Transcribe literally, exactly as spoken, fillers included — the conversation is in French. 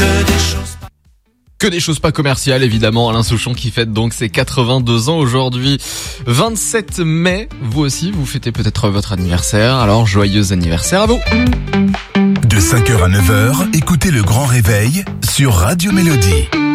Que des choses pas... Que des choses pas commerciales, évidemment. Alain Souchon qui fête donc ses quatre-vingt-deux ans aujourd'hui. vingt-sept mai, vous aussi, vous fêtez peut-être votre anniversaire. Alors, joyeux anniversaire à vous. De cinq heures à neuf heures, écoutez le Grand Réveil sur Radio Mélodie.